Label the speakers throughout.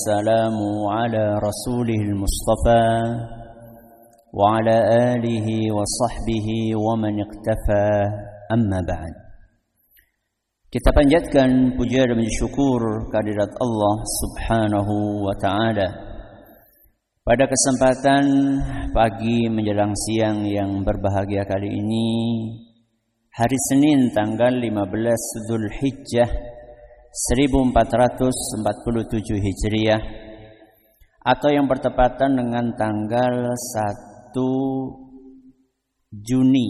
Speaker 1: والسلام على رسوله المصطفى وعلى آله وصحبه ومن اقتفى أما بعد. Kita panjatkan puja dan syukur kehadirat Allah Subhanahu wa taala. Pada kesempatan pagi menjelang siang yang berbahagia kali ini, hari Senin tanggal 15 Dzulhijjah 1447 Hijriah atau yang bertepatan dengan tanggal 1 Juni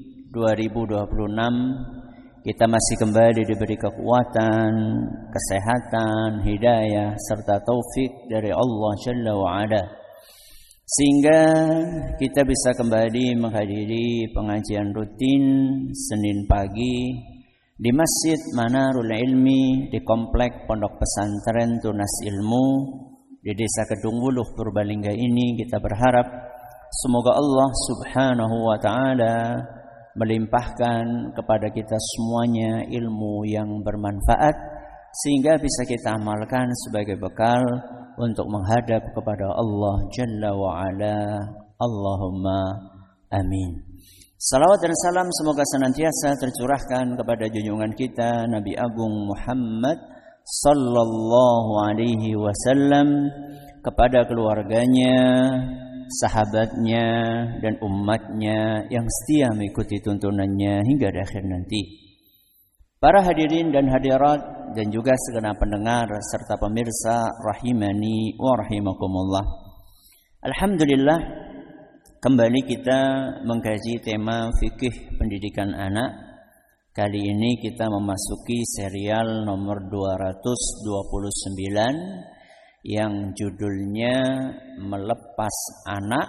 Speaker 1: 2026, kita masih kembali diberi kekuatan, kesehatan, hidayah serta taufik dari Allah Jalla wa Ala, sehingga kita bisa kembali menghadiri pengajian rutin Senin pagi di Masjid Manarul Ilmi di Komplek Pondok Pesantren Tunas Ilmu di Desa Kedungwuluh Purbalingga ini. Kita berharap semoga Allah Subhanahu wa taala melimpahkan kepada kita semuanya ilmu yang bermanfaat sehingga bisa kita amalkan sebagai bekal untuk menghadap kepada Allah Jalla wa Ala. Allahumma amin. Salawat dan salam semoga senantiasa tercurahkan kepada junjungan kita Nabi Agung Muhammad sallallahu alaihi wasallam, kepada keluarganya, sahabatnya dan umatnya yang setia mengikuti tuntunannya hingga di akhir nanti. Para hadirin dan hadirat dan juga segenap pendengar serta pemirsa rahimani wa rahimakumullah. Alhamdulillah, kembali kita mengkaji tema fikih pendidikan anak. Kali ini kita memasuki serial nomor 229 yang judulnya Melepas Anak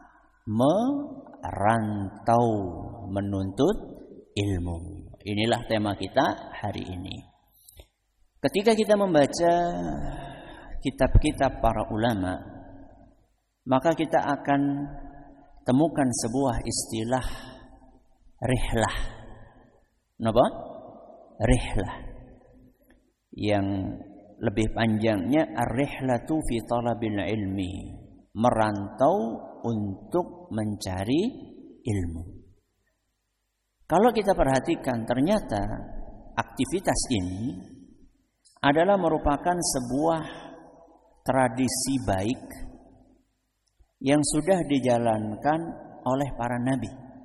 Speaker 1: Merantau Menuntut Ilmu. Inilah tema kita hari ini. Ketika kita membaca kitab-kitab para ulama, maka kita akan temukan sebuah istilah rihlah. Napa? Rihlah. Yang lebih panjangnya ar-rihlatu fi talabil ilmi, merantau untuk mencari ilmu. Kalau kita perhatikan, ternyata aktivitas ini adalah merupakan sebuah tradisi baik yang sudah dijalankan oleh para nabi,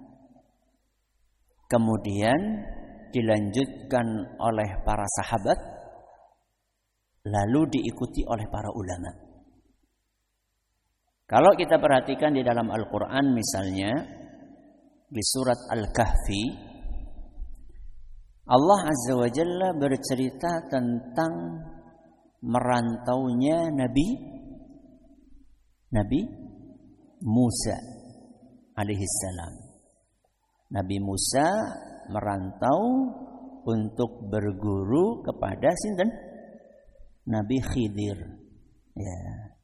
Speaker 1: kemudian dilanjutkan oleh para sahabat, lalu diikuti oleh para ulama. Kalau kita perhatikan di dalam Al-Quran misalnya, di surat Al-Kahfi, Allah Azza wa Jalla bercerita tentang merantaunya Nabi Musa alaihissalam. Nabi Musa merantau untuk berguru kepada sinten? Nabi Khidir. Ya.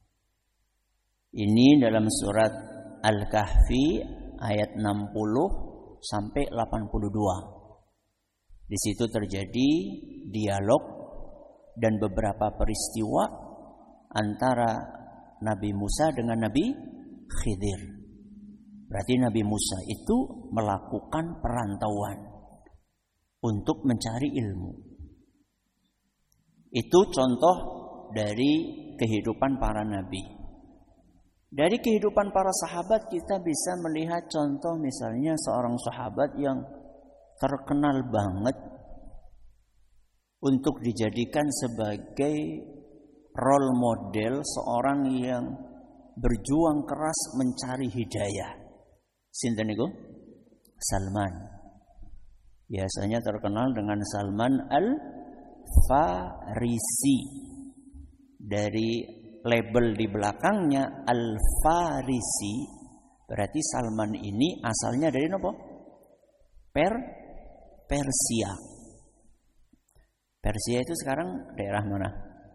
Speaker 1: Ini dalam surat Al-Kahfi ayat 60 sampai 82. Di situ terjadi dialog dan beberapa peristiwa antara Nabi Musa dengan Nabi Khidir. Berarti Nabi Musa itu melakukan perantauan untuk mencari ilmu. Itu contoh dari kehidupan para nabi. Dari kehidupan para sahabat kita bisa melihat contoh misalnya seorang sahabat yang terkenal banget untuk dijadikan sebagai role model seorang yang berjuang keras mencari hidayah. Sinten niku? Salman. Biasanya terkenal dengan Salman Al-Farisi. Dari label di belakangnya Al-Farisi, berarti Salman ini asalnya dari apa? Persia. Persia itu sekarang daerah mana?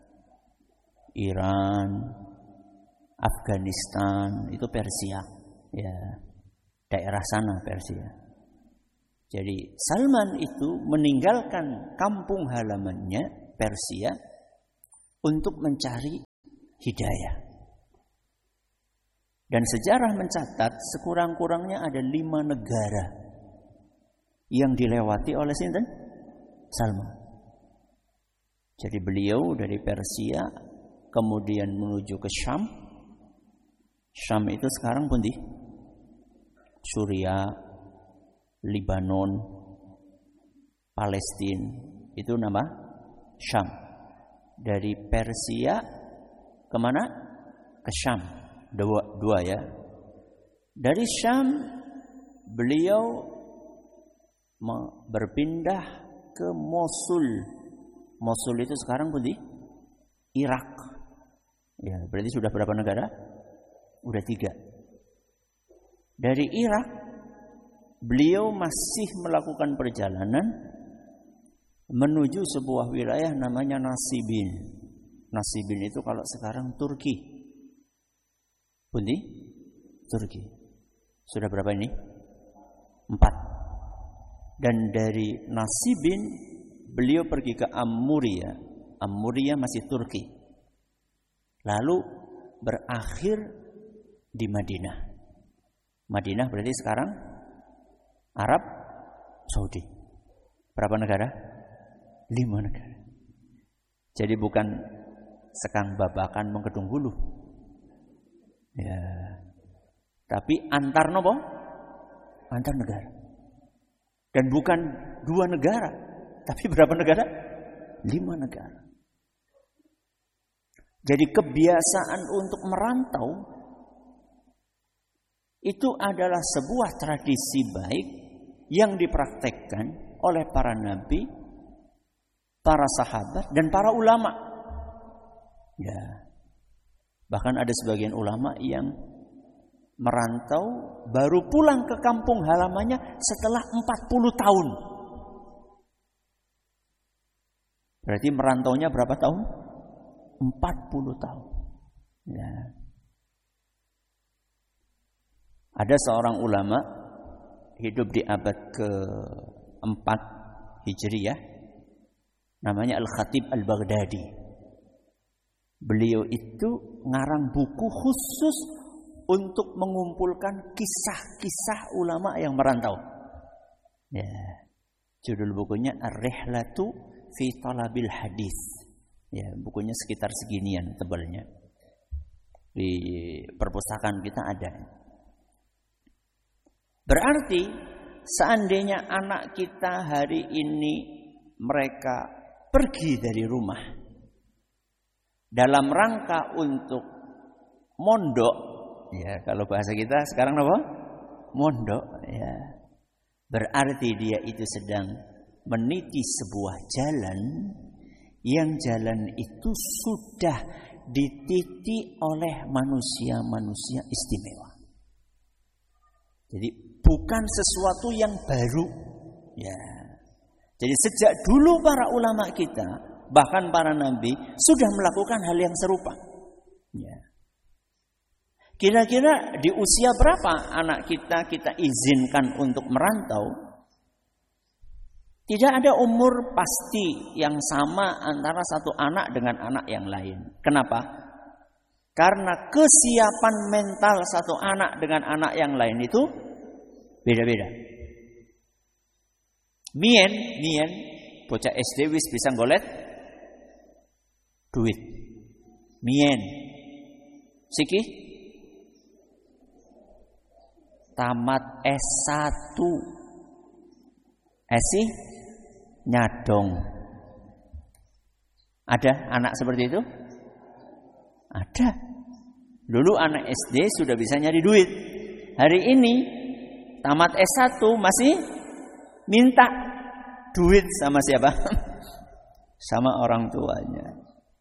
Speaker 1: Iran, Afghanistan, itu Persia. Ya, daerah sana Persia. Jadi Salman itu meninggalkan kampung halamannya Persia untuk mencari hidayah. Dan sejarah mencatat sekurang-kurangnya ada 5 negara yang dilewati oleh sinten? Salman. Jadi beliau dari Persia kemudian menuju ke Syam. Syam itu sekarang pun di Suriah, Lebanon, Palestina, itu nama Syam. Dari Persia kemana? Ke Syam. Dua ya. Dari Syam beliau berpindah ke Mosul. Mosul itu sekarang pun di Irak. Ya, berarti sudah berapa negara? Udah 3. Dari Irak beliau masih melakukan perjalanan menuju sebuah wilayah namanya Nasibin. Nasibin itu kalau sekarang Turki. Pundi? Turki. Sudah berapa ini? 4. Dan dari Nasibin beliau pergi ke Ammuria. Ammuria masih Turki. Lalu berakhir di Madinah. Madinah berarti sekarang Arab Saudi. Berapa negara? 5 negara. Jadi bukan sekang babakan mengkedung bulu. Ya. Tapi antar nopo? Antar negara. Dan bukan 2 negara. Tapi berapa negara? 5 negara. Jadi kebiasaan untuk merantau itu adalah sebuah tradisi baik yang dipraktekkan oleh para nabi, para sahabat, dan para ulama. Ya. Bahkan ada sebagian ulama yang merantau baru pulang ke kampung halamannya setelah 40 tahun. Berarti merantaunya berapa tahun? 40 tahun. Ya. Ada seorang ulama hidup di abad ke-4 Hijriyah, namanya Al-Khatib Al-Baghdadi. Beliau itu ngarang buku khusus untuk mengumpulkan kisah-kisah ulama yang merantau. Ya. Judul bukunya Ar-Rihlatu fi Talabil Hadis. Ya, bukunya sekitar seginian tebalnya. Di perpustakaan kita ada. Berarti seandainya anak kita hari ini mereka pergi dari rumah dalam rangka untuk mondok, ya kalau bahasa kita sekarang apa? Mondok, ya. Berarti dia itu sedang meniti sebuah jalan yang jalan itu sudah dititi oleh manusia-manusia istimewa. Jadi bukan sesuatu yang baru, ya. Jadi sejak dulu para ulama kita, bahkan para nabi sudah melakukan hal yang serupa. Ya. Kira-kira di usia berapa anak kita izinkan untuk merantau? Tidak ada umur pasti yang sama antara satu anak dengan anak yang lain. Kenapa? Karena kesiapan mental satu anak dengan anak yang lain itu beda-beda. Mien, bocah SD wis bisa ngolet duit. Mien. Siki tamat S1. Esi nyadong. Ada anak seperti itu? Ada. Dulu anak SD sudah bisa nyari duit. Hari ini tamat S1 masih minta duit sama siapa? Sama orang tuanya.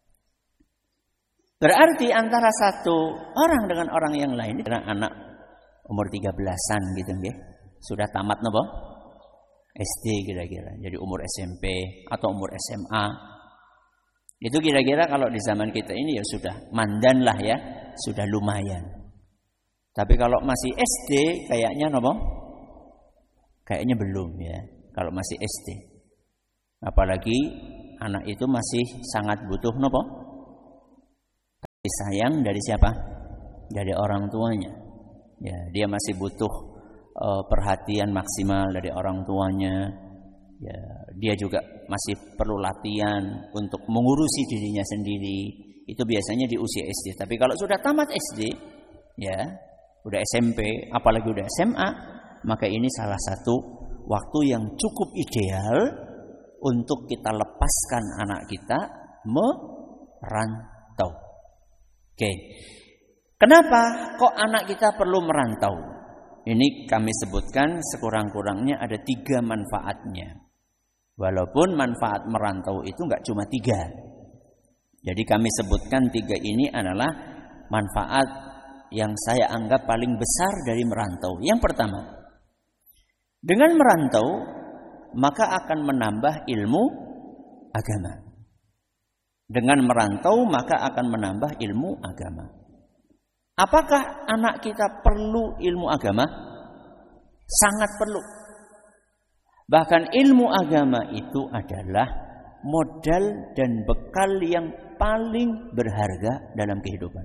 Speaker 1: Berarti antara satu orang dengan orang yang lain, anak umur 13-an gitu nggih. Sudah tamat napa? SD kira-kira. Jadi umur SMP atau umur SMA. Itu kira-kira kalau di zaman kita ini ya sudah mandan lah ya, sudah lumayan. Tapi kalau masih SD kayaknya napa? Kayaknya belum ya. Kalau masih SD. Apalagi anak itu masih sangat butuh napa? sayang dari siapa? Dari orang tuanya. Ya, dia masih butuh perhatian maksimal dari orang tuanya. Ya, dia juga masih perlu latihan untuk mengurusi dirinya sendiri. Itu biasanya di usia SD. Tapi kalau sudah tamat SD, ya, udah SMP, apalagi udah SMA, maka ini salah satu waktu yang cukup ideal untuk kita lepaskan anak kita merantau. Oke. Kenapa kok anak kita perlu merantau? Ini kami sebutkan sekurang-kurangnya ada 3 manfaatnya. Walaupun manfaat merantau itu enggak cuma 3. Jadi kami sebutkan 3 ini adalah manfaat yang saya anggap paling besar dari merantau. Yang pertama, dengan merantau maka akan menambah ilmu agama. Dengan merantau maka akan menambah ilmu agama. Apakah anak kita perlu ilmu agama? Sangat perlu. Bahkan ilmu agama itu adalah modal dan bekal yang paling berharga dalam kehidupan.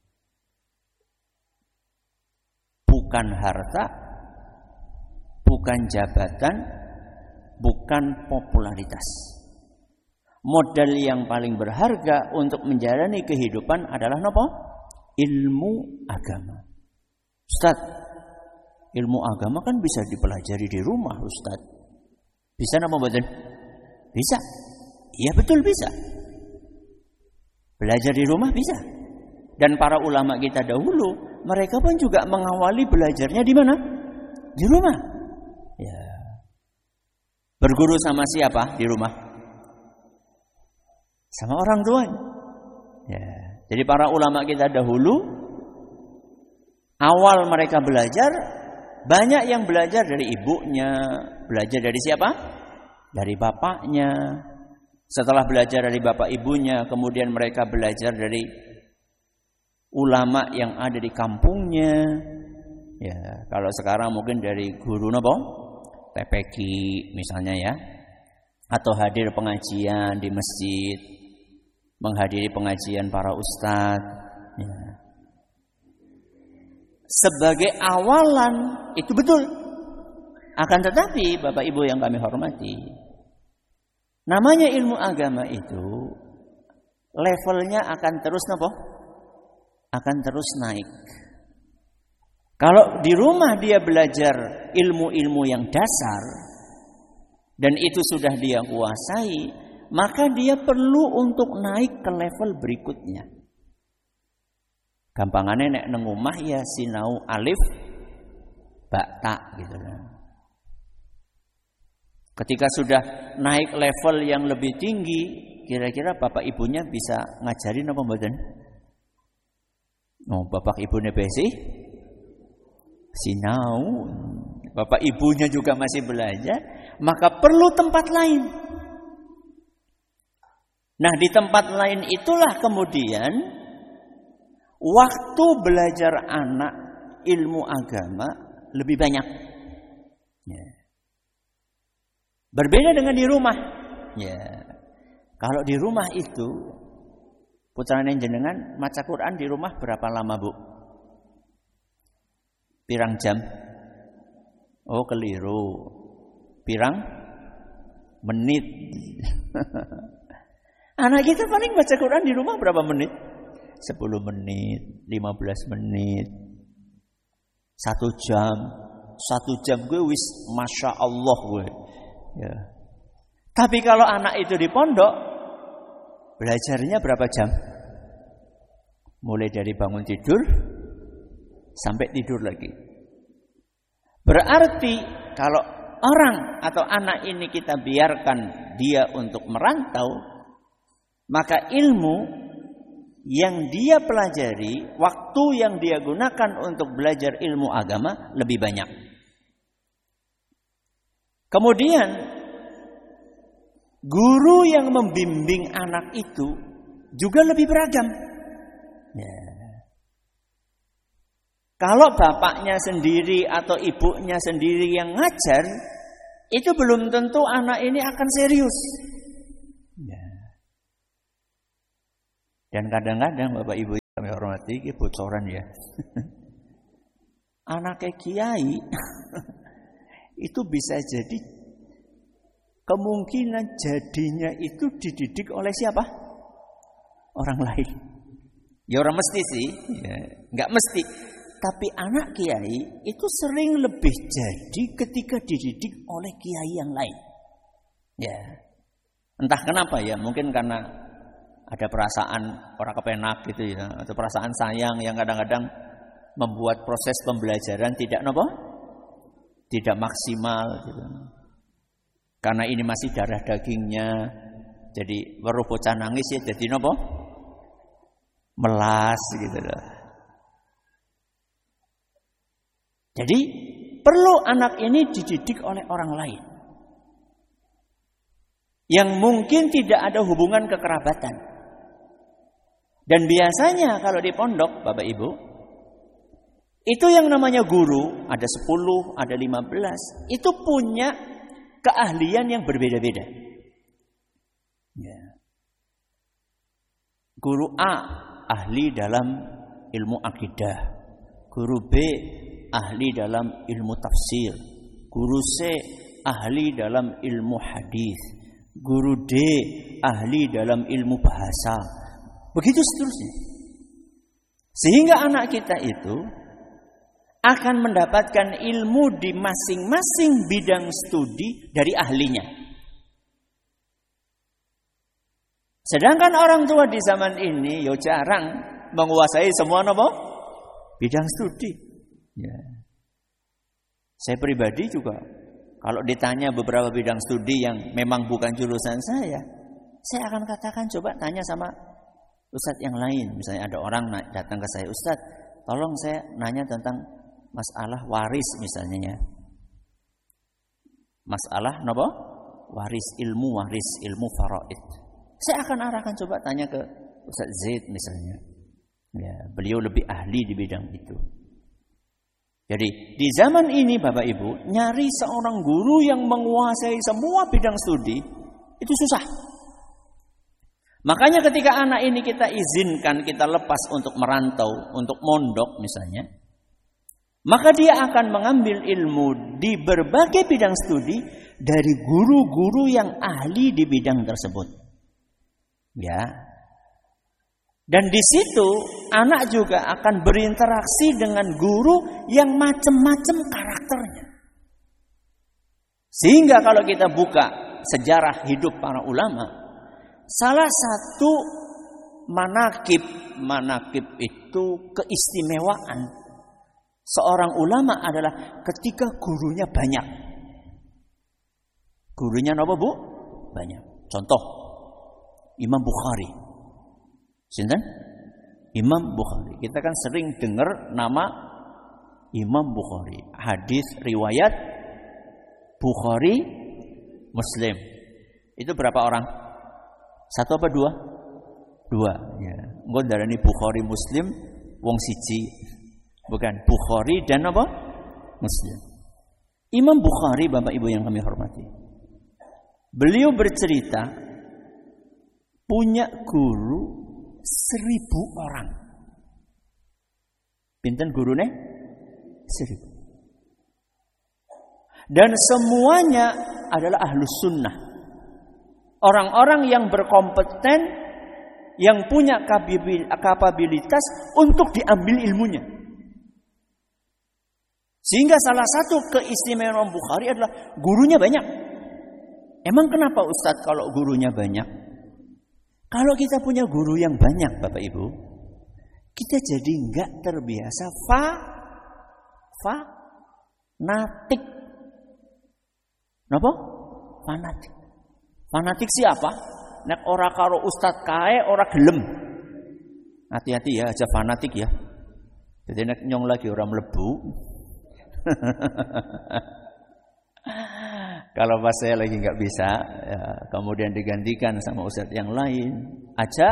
Speaker 1: Bukan harta, bukan jabatan, bukan popularitas. Modal yang paling berharga untuk menjalani kehidupan adalah apa? Ilmu agama. Ustaz, ilmu agama kan bisa dipelajari di rumah, Ustaz. Bisa nama badan? Bisa. Iya betul bisa. Belajar di rumah bisa. Dan para ulama kita dahulu, mereka pun juga mengawali belajarnya di mana? Di rumah. Ya. Berguru sama siapa di rumah? Sama orang tua. Ya. Jadi para ulama kita dahulu, awal mereka belajar, banyak yang belajar dari ibunya. Belajar dari siapa? Dari bapaknya. Setelah belajar dari bapak ibunya, kemudian mereka belajar dari ulama yang ada di kampungnya. Ya, kalau sekarang mungkin dari guru napa? TPQ misalnya ya. Atau hadir pengajian di masjid, menghadiri pengajian para ustadz. Ya. Sebagai awalan itu betul. Akan tetapi Bapak Ibu yang kami hormati, namanya ilmu agama itu levelnya akan terus apa? Akan terus naik. Kalau di rumah dia belajar ilmu-ilmu yang dasar dan itu sudah dia kuasai, maka dia perlu untuk naik ke level berikutnya. Gampangannya nek nang omah ya sinau alif ba ta gitu kan. Ketika sudah naik level yang lebih tinggi, kira-kira bapak ibunya bisa ngajarin apa mboten? Oh, bapak ibunya besi sinau, bapak ibunya juga masih belajar, maka perlu tempat lain. Nah, di tempat lain itulah kemudian waktu belajar anak ilmu agama lebih banyak. Ya. Berbeda dengan di rumah. Ya. Kalau di rumah itu putrane jenengan maca Quran di rumah berapa lama, Bu? Pirang jam? Oh, keliru. Pirang menit. Anak kita paling baca Quran di rumah berapa menit? 10 menit, 15 menit. 1 jam. 1 jam gue wis Masya Allah gue. Ya. Tapi kalau anak itu di pondok, belajarnya berapa jam? Mulai dari bangun tidur sampai tidur lagi. Berarti kalau orang atau anak ini kita biarkan dia untuk merantau, maka ilmu yang dia pelajari, waktu yang dia gunakan untuk belajar ilmu agama lebih banyak. Kemudian guru yang membimbing anak itu juga lebih beragam. Ya. Kalau bapaknya sendiri atau ibunya sendiri yang ngajar, itu belum tentu anak ini akan serius. Ya. Dan kadang-kadang Bapak Ibu kami hormati, ini bocoran ya. Anaknya kiai itu bisa jadi kemungkinan jadinya itu dididik oleh siapa? Orang lain. Ya orang mesti sih, ya, nggak mesti. Tapi anak kiai itu sering lebih jadi ketika dididik oleh kiai yang lain. Ya, entah kenapa ya, mungkin karena ada perasaan orang kepenak gitu ya, atau perasaan sayang yang kadang-kadang membuat proses pembelajaran tidak maksimal gitu. Karena ini masih darah dagingnya, jadi weruh bocah nangis ya jadi melas gitu loh. Jadi perlu anak ini dididik oleh orang lain yang mungkin tidak ada hubungan kekerabatan. Dan biasanya kalau di pondok Bapak Ibu, itu yang namanya guru, ada 10, ada 15, itu punya keahlian yang berbeda-beda. Ya. Guru A ahli dalam ilmu akidah, guru B ahli dalam ilmu tafsir, guru C ahli dalam ilmu hadis, guru D ahli dalam ilmu bahasa. Begitu seterusnya. Sehingga anak kita itu akan mendapatkan ilmu di masing-masing bidang studi dari ahlinya. Sedangkan orang tua di zaman ini jarang menguasai semua bidang studi. Ya. Saya pribadi juga kalau ditanya beberapa bidang studi yang memang bukan jurusan saya akan katakan coba tanya sama ustadz yang lain. Misalnya ada orang datang ke saya, "Ustadz, tolong saya nanya tentang masalah waris misalnya ya." Masalah waris, ilmu faraid. Saya akan arahkan coba tanya ke Ustaz Zaid misalnya. Ya, beliau lebih ahli di bidang itu. Jadi di zaman ini Bapak Ibu, nyari seorang guru yang menguasai semua bidang studi itu susah. Makanya ketika anak ini kita izinkan, kita lepas untuk merantau, untuk mondok misalnya, maka dia akan mengambil ilmu di berbagai bidang studi dari guru-guru yang ahli di bidang tersebut. Ya. Dan di situ anak juga akan berinteraksi dengan guru yang macam-macam karakternya. Sehingga kalau kita buka sejarah hidup para ulama, salah satu manakib itu keistimewaan seorang ulama adalah ketika gurunya banyak. Gurunya apa Bu? Banyak. Contoh Imam Bukhari. Sinten? Imam Bukhari. Kita kan sering dengar nama Imam Bukhari. Hadis riwayat Bukhari Muslim. Itu berapa orang? Satu apa dua? Dua. Ya. Engko darani Bukhari Muslim wong siji. Bukan Bukhari dan apa? Muslim. Imam Bukhari Bapak Ibu yang kami hormati. Beliau bercerita punya guru 1000 orang. Pinten gurune? 1000. Dan semuanya adalah ahlus sunnah. Orang-orang yang berkompeten, yang punya kapabilitas untuk diambil ilmunya. Sehingga salah satu keistimewaan Bukhari adalah gurunya banyak. Emang kenapa Ustadz kalau gurunya banyak? Kalau kita punya guru yang banyak Bapak Ibu, kita jadi enggak terbiasa fanatik. Napa? Fanatik. Fanatik siapa? Nek ora karo ustadz kae ora gelem. Hati-hati ya aja fanatik ya. Jadi nek nyong lagi ora mlebu. Kalau pas saya lagi nggak bisa, ya, kemudian digantikan sama ustadz yang lain, aja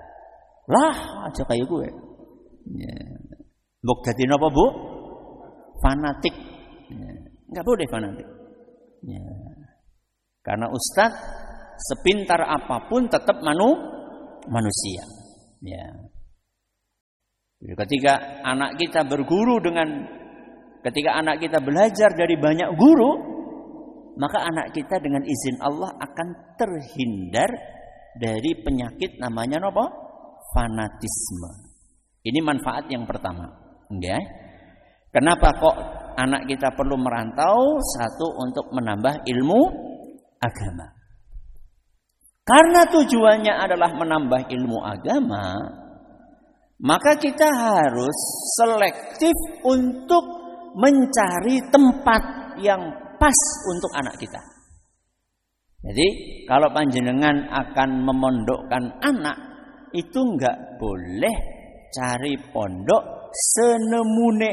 Speaker 1: kayak gue. Ya. Mbok dadi napa Bu? Fanatik. Ya. Nggak boleh fanatik. Ya. Karena ustadz sepintar apapun tetap manusia. Ya. Ketika anak kita ketika anak kita belajar dari banyak guru, maka anak kita dengan izin Allah akan terhindar dari penyakit namanya apa? Fanatisme. Ini manfaat yang pertama. Okay? Kenapa kok anak kita perlu merantau? Satu, untuk menambah ilmu agama. Karena tujuannya adalah menambah ilmu agama, maka kita harus selektif untuk mencari tempat yang pas untuk anak kita. Jadi kalau panjenengan akan memondokkan anak, itu enggak boleh cari pondok senemune.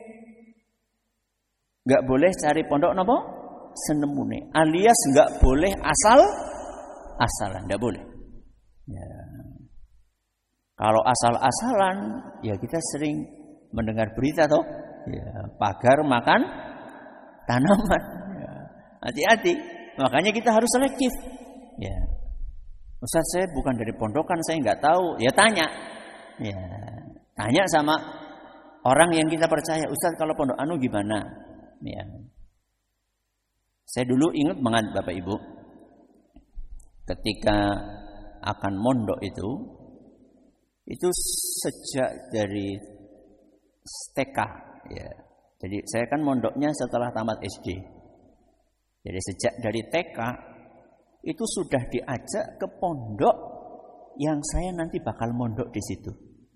Speaker 1: Enggak boleh cari pondok napa? Senemune. Alias enggak boleh asal-asalan, enggak boleh. Ya. Kalau asal-asalan, ya kita sering mendengar berita toh, ya, pagar makan tanaman. Ya. Hati-hati. Makanya kita harus selektif. Ya. Ustaz, saya bukan dari pondokan, saya nggak tahu. Ya tanya. Ya. Tanya sama orang yang kita percaya. Ustaz, kalau pondok anu gimana? Ya. Saya dulu ingat banget Bapak Ibu, ketika akan mondok itu sejak dari TK, ya. Jadi saya kan mondoknya setelah tamat SD. Jadi sejak dari TK itu sudah diajak ke pondok yang saya nanti bakal mondok di situ.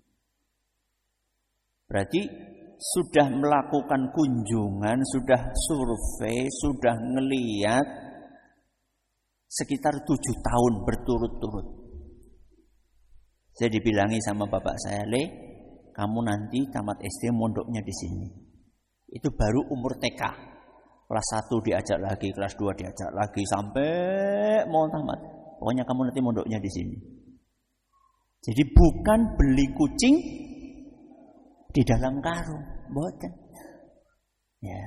Speaker 1: Berarti sudah melakukan kunjungan, sudah survei, sudah ngeliat sekitar 7 tahun berturut-turut. Saya dibilangi sama bapak saya, Le, kamu nanti tamat SD mondoknya di sini. Itu baru umur TK. Kelas 1 diajak lagi, kelas 2 diajak lagi, sampai mau tamat. Pokoknya kamu nanti mondoknya di sini. Jadi bukan beli kucing di dalam karung, boten. Ya.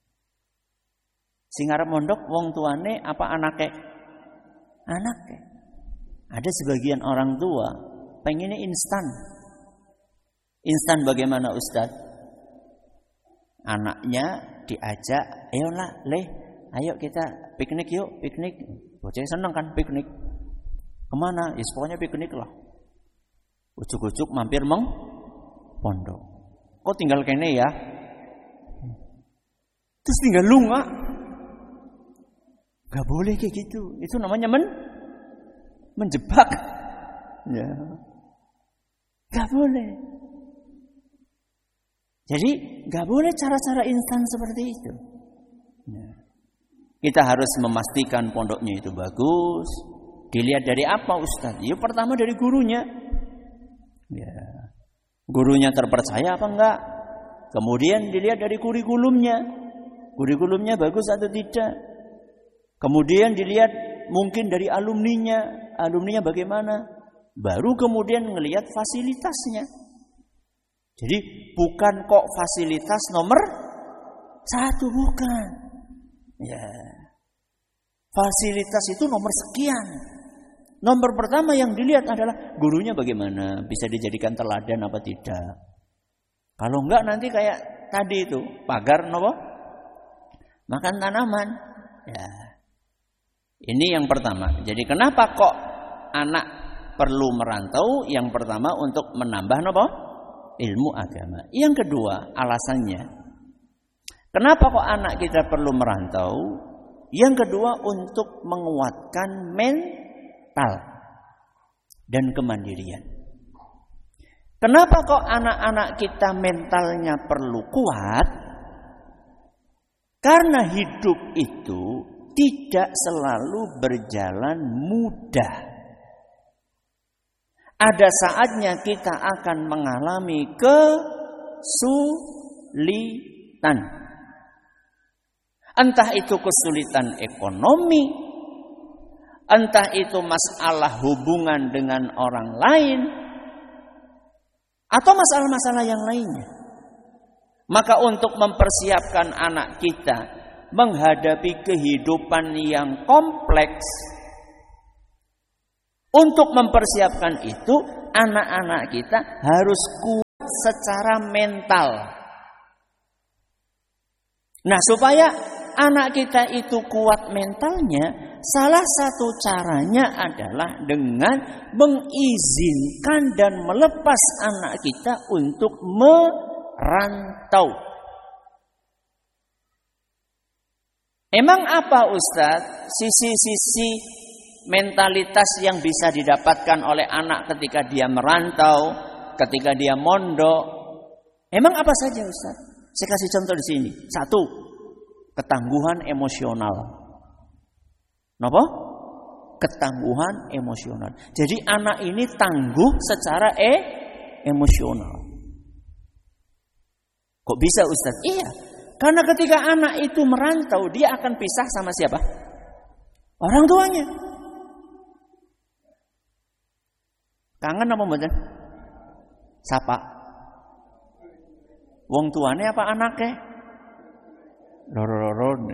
Speaker 1: Sing arep mondok wong tuane apa anake? Anake. Ada sebagian orang tua pengennya instan. Instan bagaimana Ustaz? Anaknya diajak, ayolah Le, ayo kita piknik yuk, piknik. Bocah seneng kan piknik. Kemana? Ya pokoknya piknik lah. Ujuk-ujuk mampir pondok. Kok tinggal kene ya? Terus tinggal lunga. Gak boleh kayak gitu. Itu namanya menjebak. Ya. Gak boleh. Jadi gak boleh cara-cara instan seperti itu. Ya. Kita harus memastikan pondoknya itu bagus. Dilihat dari apa Ustaz? Ya pertama dari gurunya. Ya. Gurunya terpercaya apa enggak? Kemudian dilihat dari kurikulumnya. Kurikulumnya bagus atau tidak? Kemudian dilihat mungkin dari alumninya. Alumninya bagaimana? Baru kemudian ngelihat fasilitasnya. Jadi bukan kok fasilitas nomor 1, bukan. Ya. Fasilitas itu nomor sekian. Nomor pertama yang dilihat adalah gurunya bagaimana, bisa dijadikan teladan apa tidak. Kalau enggak nanti kayak tadi itu, pagar nopo? Makan tanaman. Ya. Ini yang pertama. Jadi kenapa kok anak perlu merantau? Yang pertama untuk menambah nopo? Ilmu agama. Yang kedua, alasannya. Kenapa kok anak kita perlu merantau? Yang kedua, untuk menguatkan mental dan kemandirian. Kenapa kok anak-anak kita mentalnya perlu kuat? Karena hidup itu tidak selalu berjalan mudah. Ada saatnya kita akan mengalami kesulitan. Entah itu kesulitan ekonomi, entah itu masalah hubungan dengan orang lain, atau masalah-masalah yang lainnya. Maka untuk mempersiapkan anak kita menghadapi kehidupan yang kompleks, untuk mempersiapkan itu anak-anak kita harus kuat secara mental. Nah, supaya anak kita itu kuat mentalnya, salah satu caranya adalah dengan mengizinkan dan melepas anak kita untuk merantau. Emang apa Ustadz sisi-sisi mentalitas yang bisa didapatkan oleh anak ketika dia merantau, ketika dia mondok? Emang apa saja Ustadz? Saya kasih contoh di sini. 1, ketangguhan emosional. Kenapa? Ketangguhan emosional. Jadi anak ini tangguh secara emosional. Kok bisa Ustadz? Iya. Karena ketika anak itu merantau, dia akan pisah sama siapa? Orang tuanya. Kangen apa mboten? Sapa? Wong tuane apa anaknya? Loro-lorone.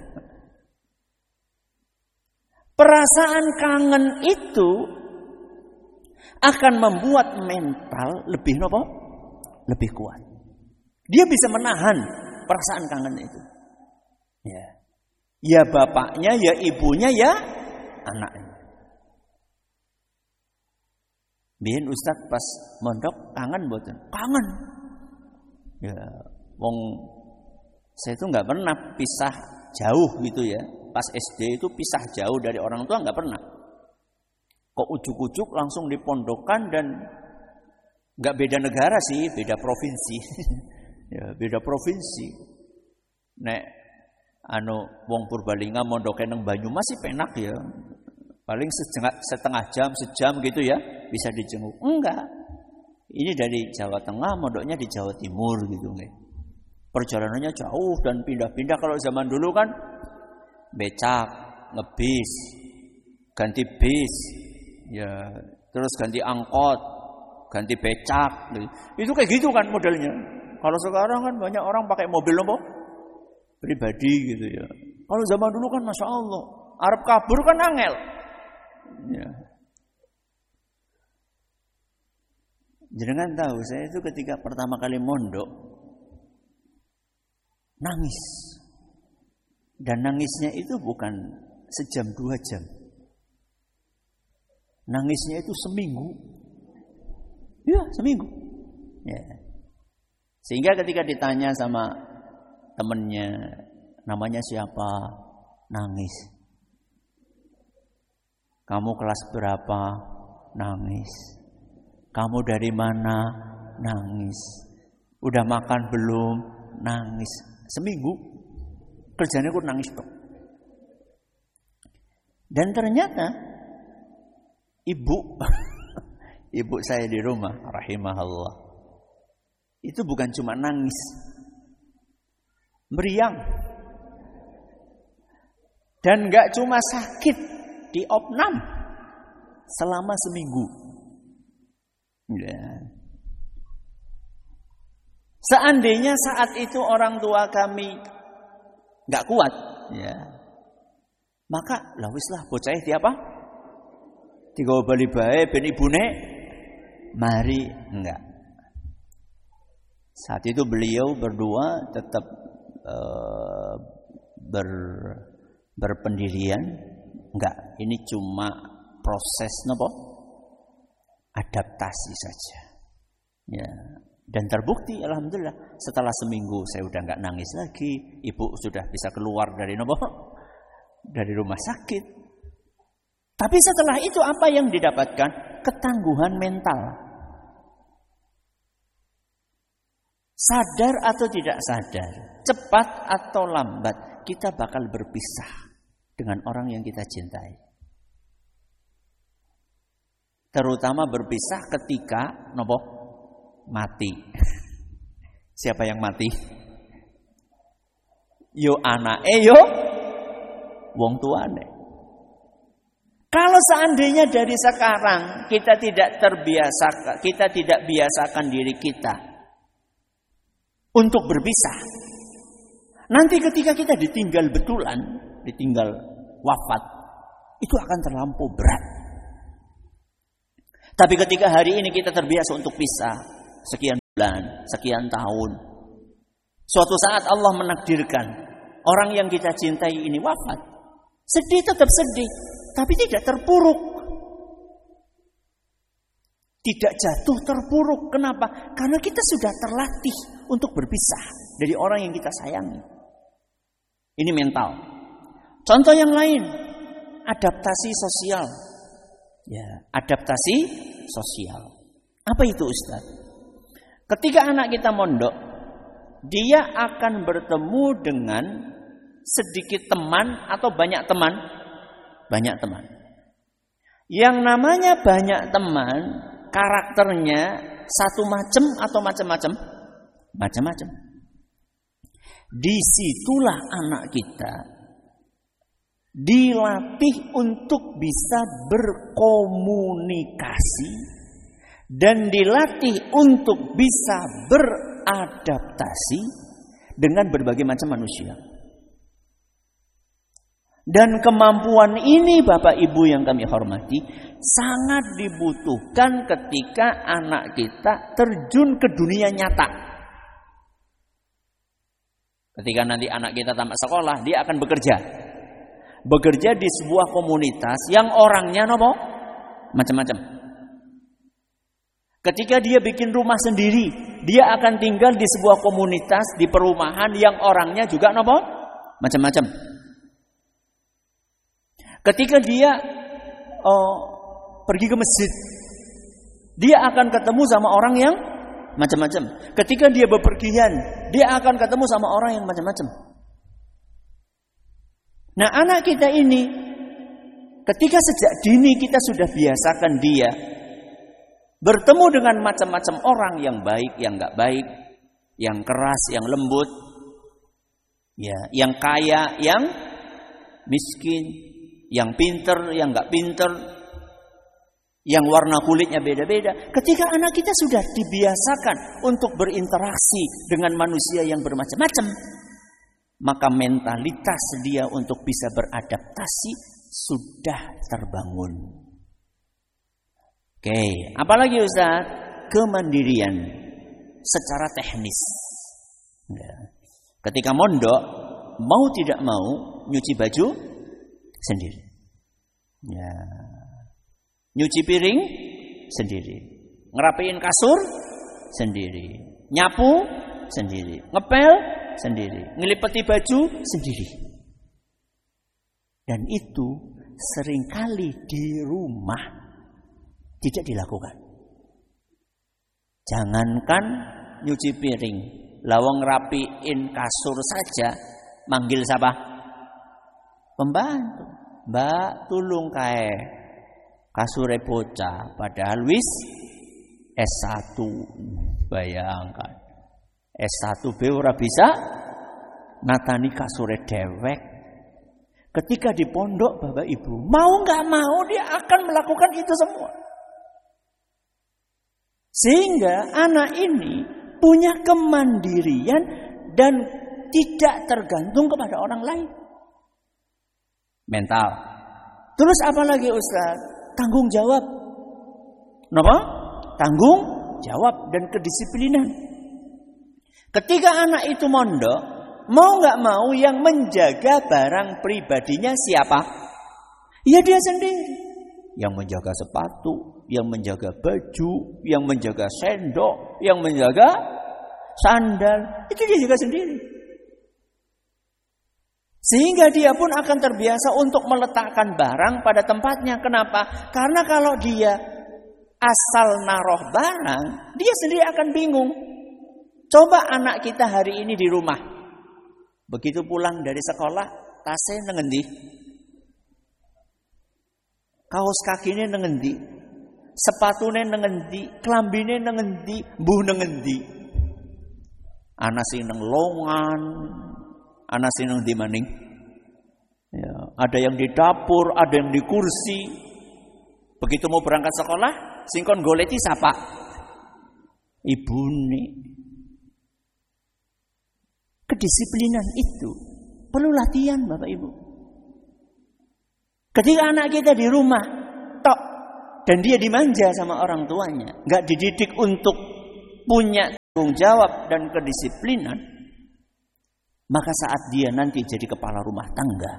Speaker 1: Perasaan kangen itu akan membuat mental lebih nopo? Lebih kuat. Dia bisa menahan perasaan kangen itu. Ya. Ya bapaknya, ya ibunya, ya anaknya. Biyen Ustaz pas mondok kangen mboten? Kangen. Ya, wong saya itu nggak pernah pisah jauh gitu ya. Pas SD itu pisah jauh dari orang tua nggak pernah. Kok ujuk-ujuk langsung dipondokan dan nggak beda negara sih, beda provinsi. Ya, beda provinsi. Nek wong Purbalingga mondoke nang Banyumas sih penak ya. Paling setengah jam, sejam gitu ya bisa dijenguk. Enggak. Ini dari Jawa Tengah, mondoknya di Jawa Timur gitu nggih. Perjalanannya jauh dan pindah-pindah. Kalau zaman dulu kan becak, ngebis, ganti bis, ya, terus ganti angkot, ganti becak. Itu kayak gitu kan modelnya. Kalau sekarang kan banyak orang pakai mobil apa? Pribadi gitu ya. Kalau zaman dulu kan Masya Allah, Arab kabur kan angel. Ya. Jangan tahu, saya itu ketika pertama kali mondok nangis. Dan nangisnya itu bukan sejam 2 jam. Nangisnya itu seminggu. Ya, seminggu. Ya. Sehingga ketika ditanya sama temennya, namanya siapa? Nangis. Kamu kelas berapa? Nangis. Kamu dari mana? Nangis. Udah makan belum? Nangis. Seminggu kerjanya aku nangis tuh. Dan ternyata ibu saya di rumah, rahimahullah, itu bukan cuma nangis, meriang. Dan gak cuma sakit, diopnam selama seminggu. Ya. Seandainya saat itu orang tua kami gak kuat, ya, maka lawislah bocah di apa? Tiga bali bae ben ibune mari, enggak. Saat itu beliau berdua tetap berpendirian, enggak. Ini cuma proses nopo? Adaptasi saja. Ya. Dan terbukti alhamdulillah setelah seminggu saya udah enggak nangis lagi, ibu sudah bisa keluar dari nopo? Dari rumah sakit. Tapi setelah itu apa yang didapatkan? Ketangguhan mental. Sadar atau tidak sadar, cepat atau lambat, kita bakal berpisah dengan orang yang kita cintai. Terutama berpisah ketika nopo? Mati. Siapa yang mati? Yo anake yo wong tuane. Kalau seandainya dari sekarang kita tidak terbiasa, kita tidak biasakan diri kita untuk berpisah, nanti ketika kita ditinggal betulan, ditinggal wafat, itu akan terlampau berat. Tapi ketika hari ini kita terbiasa untuk pisah, sekian sekian tahun. Suatu saat Allah menakdirkan orang yang kita cintai ini wafat. Sedih tetap sedih, tapi tidak terpuruk. Tidak jatuh terpuruk. Kenapa? Karena kita sudah terlatih untuk berpisah dari orang yang kita sayangi. Ini mental. Contoh yang lain, adaptasi sosial. Ya, adaptasi sosial. Apa itu, Ustaz? Ketika anak kita mondok, dia akan bertemu dengan sedikit teman atau banyak teman? Banyak teman. Yang namanya banyak teman, karakternya satu macam atau macam-macam? Macam-macam. Disitulah anak kita dilatih untuk bisa berkomunikasi dan dilatih untuk bisa beradaptasi dengan berbagai macam manusia. Dan kemampuan ini Bapak Ibu yang kami hormati sangat dibutuhkan ketika anak kita terjun ke dunia nyata. Ketika nanti anak kita tamat sekolah, dia akan bekerja. Bekerja di sebuah komunitas yang orangnya macam-macam. Ketika dia bikin rumah sendiri, dia akan tinggal di sebuah komunitas, di perumahan yang orangnya juga macam-macam. Ketika dia pergi ke masjid, dia akan ketemu sama orang yang macam-macam. Ketika dia bepergian, dia akan ketemu sama orang yang macam-macam. Nah, anak kita ini, ketika sejak dini kita sudah biasakan dia bertemu dengan macam-macam orang, yang baik, yang enggak baik, yang keras, yang lembut, ya, yang kaya, yang miskin, yang pinter, yang enggak pinter, yang warna kulitnya beda-beda. Ketika anak kita sudah dibiasakan untuk berinteraksi dengan manusia yang bermacam-macam, maka mentalitas dia untuk bisa beradaptasi sudah terbangun. Oke, apalagi Ustaz? Kemandirian secara teknis. Ketika mondok, mau tidak mau nyuci baju sendiri. Ya. Nyuci piring sendiri, ngerapiin kasur sendiri, nyapu sendiri, ngepel sendiri, ngelipeti baju sendiri. Dan itu seringkali di rumah tidak dilakukan. Jangankan nyuci piring, lawang ngerapiin kasur saja manggil siapa? Pembantu. Mbak, tulung kae kasure bocah, padahal wis S1. Bayangkan, S1B ora bisa natani kasure dewek. Ketika di pondok Bapak Ibu, mau gak mau dia akan melakukan itu semua. Sehingga anak ini punya kemandirian dan tidak tergantung kepada orang lain. Mental. Terus apa lagi Ustaz? Tanggung jawab. Kenapa? Tanggung jawab dan kedisiplinan. Ketika anak itu mondok, mau gak mau yang menjaga barang pribadinya siapa? Ya dia sendiri. Yang menjaga sepatu, yang menjaga baju, yang menjaga sendok, yang menjaga sandal, itu dia juga sendiri. Sehingga dia pun akan terbiasa untuk meletakkan barang pada tempatnya. Kenapa? Karena kalau dia asal naruh barang, dia sendiri akan bingung. Coba anak kita hari ini di rumah, begitu pulang dari sekolah, tasnya nengendi, kaos kakinya nengendi, sepatunya nengendi, kelambine nengendi, mbuh nengendi. Ana sing nang longan, ana sing nang ndi maning? Ya, ada yang di dapur, ada yang di kursi. Begitu mau berangkat sekolah, sing kon goleti sapa? Ibune. Kedisiplinan itu perlu latihan Bapak Ibu. Ketika anak kita di rumah tok dan dia dimanja sama orang tuanya, enggak dididik untuk punya tanggung jawab dan kedisiplinan, maka saat dia nanti jadi kepala rumah tangga,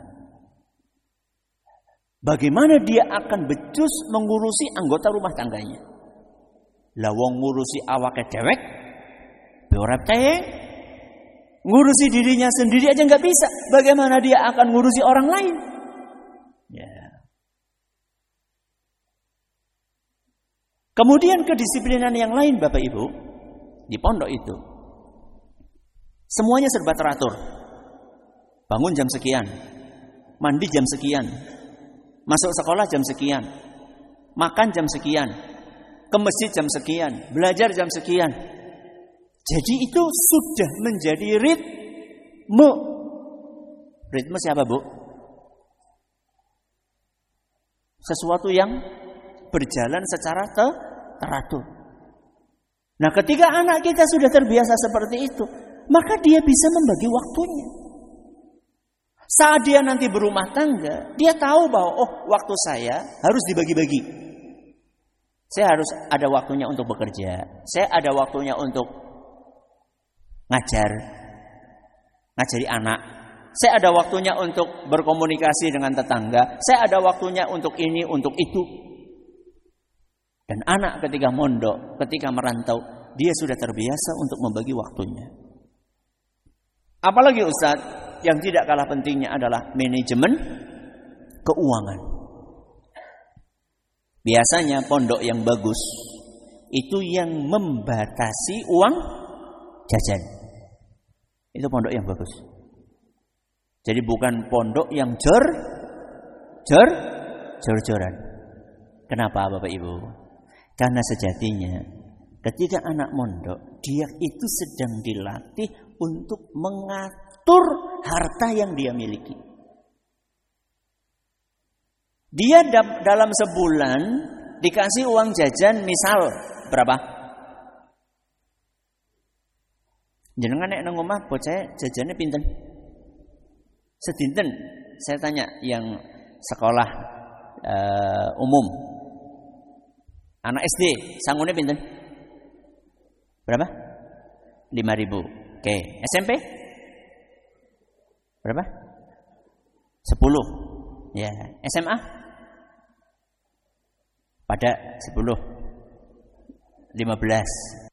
Speaker 1: bagaimana dia akan becus mengurusi anggota rumah tangganya? Lah wong ngurusi awake dewek, beorep tayeng, ngurusi dirinya sendiri aja nggak bisa. Bagaimana dia akan ngurusi orang lain? Ya. Kemudian kedisiplinan yang lain, Bapak Ibu, di pondok itu semuanya serba teratur. Bangun jam sekian, mandi jam sekian, masuk sekolah jam sekian, makan jam sekian, ke masjid jam sekian, belajar jam sekian. Jadi itu sudah menjadi ritme. Ritme siapa, Bu? Sesuatu yang berjalan secara teratur. Nah, ketika anak kita sudah terbiasa seperti itu, maka dia bisa membagi waktunya. Saat dia nanti berumah tangga, dia tahu bahwa waktu saya harus dibagi-bagi. Saya harus ada waktunya untuk bekerja. Saya ada waktunya untuk ngajari anak. Saya ada waktunya untuk berkomunikasi dengan tetangga. Saya ada waktunya untuk ini, untuk itu. Dan anak ketika mondok, ketika merantau, dia sudah terbiasa untuk membagi waktunya. Apalagi Ustaz, yang tidak kalah pentingnya adalah manajemen keuangan. Biasanya pondok yang bagus itu yang membatasi uang jajan. Itu pondok yang bagus. Jadi bukan pondok yang jor-joran. Kenapa Bapak Ibu? Karena sejatinya ketika anak mondok, dia itu sedang dilatih untuk mengatur harta yang dia miliki. Dia dalam sebulan dikasih uang jajan misal berapa? Jenengan nek nang omah bocah jajannya pinten? Sedinten. Saya tanya yang sekolah umum. Anak SD sanggune pinten? Berapa? 5.000. Oke, SMP? Berapa? 10. Ya, SMA? Pada 10. 15.